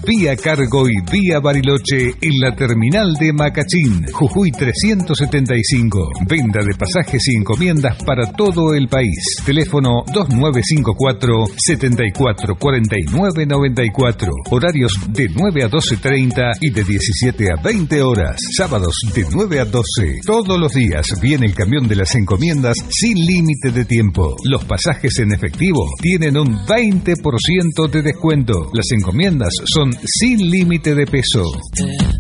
vía cargo y vía Bariloche en la terminal de Macachín, Jujuy 375. Venta de pasajes y encomiendas para todo el país. Teléfono 2954-744994. Horarios de 9 a 12:30 y de 17 a 20 horas. Sábados de 9 a 12. Todos los días viene el camión de las encomiendas sin límite de tiempo. Los pasajes en efectivo tienen un 20% de descuento. Las encomiendas son sin límite de peso.